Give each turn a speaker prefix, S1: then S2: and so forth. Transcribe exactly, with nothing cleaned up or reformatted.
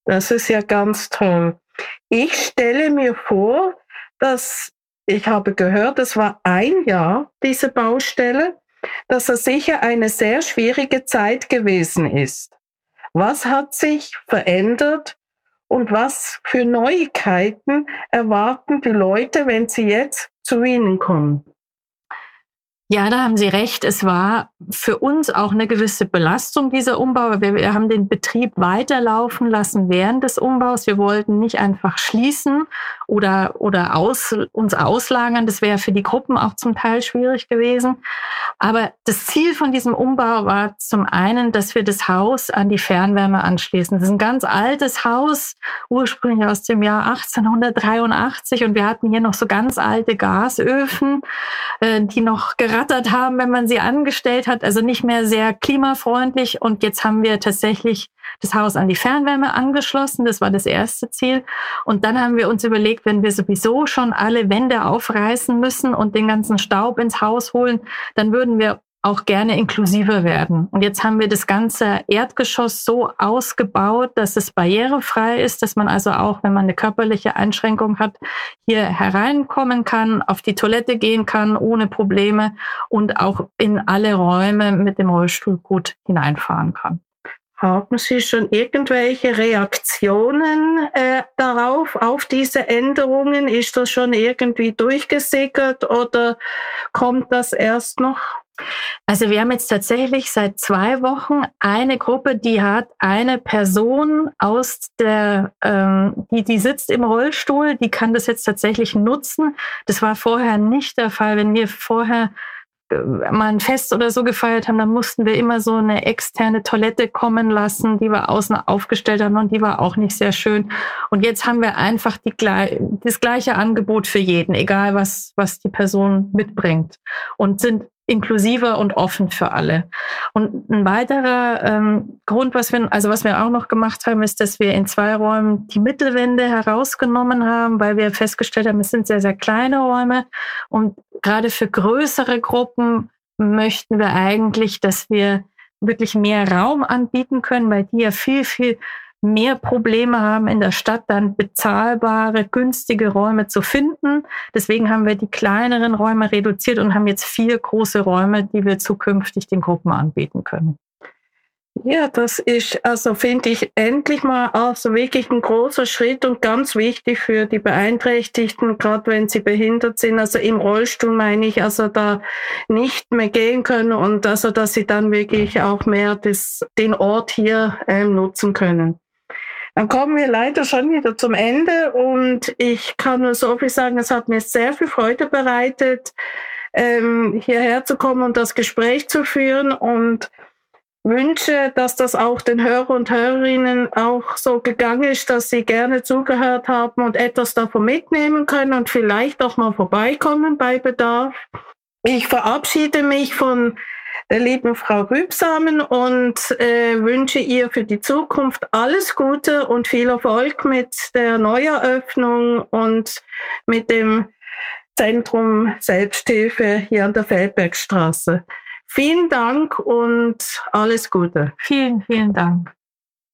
S1: Das ist ja ganz toll. Ich stelle mir vor, dass ich habe gehört, es war ein Jahr, diese Baustelle, dass das sicher eine sehr schwierige Zeit gewesen ist. Was hat sich verändert und was für Neuigkeiten erwarten die Leute, wenn sie jetzt zu Ihnen kommen?
S2: Ja, da haben Sie recht. Es war für uns auch eine gewisse Belastung, dieser Umbau. Wir wir haben den Betrieb weiterlaufen lassen während des Umbaus. Wir wollten nicht einfach schließen oder oder aus uns auslagern. Das wäre für die Gruppen auch zum Teil schwierig gewesen. Aber das Ziel von diesem Umbau war zum einen, dass wir das Haus an die Fernwärme anschließen. Das ist ein ganz altes Haus, ursprünglich aus dem Jahr achtzehnhundertdreiundachtzig, und wir hatten hier noch so ganz alte Gasöfen, äh, die noch gerattert haben, wenn man sie angestellt hat, also nicht mehr sehr klimafreundlich. Und jetzt haben wir tatsächlich das Haus an die Fernwärme angeschlossen. Das war das erste Ziel. Und dann haben wir uns überlegt, wenn wir sowieso schon alle Wände aufreißen müssen und den ganzen Staub ins Haus holen, dann würden wir auch gerne inklusiver werden. Und jetzt haben wir das ganze Erdgeschoss so ausgebaut, dass es barrierefrei ist, dass man also auch, wenn man eine körperliche Einschränkung hat, hier hereinkommen kann, auf die Toilette gehen kann ohne Probleme und auch in alle Räume mit dem Rollstuhl gut hineinfahren kann.
S1: Haben Sie schon irgendwelche Reaktionen äh, darauf, auf diese Änderungen? Ist das schon irgendwie durchgesickert oder kommt das erst noch?
S2: Also wir haben jetzt tatsächlich seit zwei Wochen eine Gruppe, die hat eine Person aus der, ähm, die, die sitzt im Rollstuhl, die kann das jetzt tatsächlich nutzen. Das war vorher nicht der Fall. Wenn wir vorher äh, mal ein Fest oder so gefeiert haben, dann mussten wir immer so eine externe Toilette kommen lassen, die wir außen aufgestellt haben, und die war auch nicht sehr schön. Und jetzt haben wir einfach die, das gleiche Angebot für jeden, egal was, was die Person mitbringt, und sind inklusiver und offen für alle. Und ein weiterer ähm, Grund, was wir, also was wir auch noch gemacht haben, ist, dass wir in zwei Räumen die Mittelwände herausgenommen haben, weil wir festgestellt haben, es sind sehr, sehr kleine Räume. Und gerade für größere Gruppen möchten wir eigentlich, dass wir wirklich mehr Raum anbieten können, weil die ja viel, viel mehr Probleme haben, in der Stadt dann bezahlbare, günstige Räume zu finden. Deswegen haben wir die kleineren Räume reduziert und haben jetzt vier große Räume, die wir zukünftig den Gruppen anbieten können.
S1: Ja, das ist, also finde ich, endlich mal also wirklich ein großer Schritt und ganz wichtig für die Beeinträchtigten, gerade wenn sie behindert sind, also im Rollstuhl meine ich, also da nicht mehr gehen können, und also dass sie dann wirklich auch mehr das, den Ort hier ähm, nutzen können. Dann kommen wir leider schon wieder zum Ende, und ich kann nur so viel sagen, es hat mir sehr viel Freude bereitet, ähm, hierher zu kommen und das Gespräch zu führen, und wünsche, dass das auch den Hörer und Hörerinnen auch so gegangen ist, dass sie gerne zugehört haben und etwas davon mitnehmen können und vielleicht auch mal vorbeikommen bei Bedarf. Ich verabschiede mich von der lieben Frau Rübsamen und äh, wünsche ihr für die Zukunft alles Gute und viel Erfolg mit der Neueröffnung und mit dem Zentrum Selbsthilfe hier an der Feldbergstraße. Vielen Dank und alles Gute.
S2: Vielen, vielen Dank.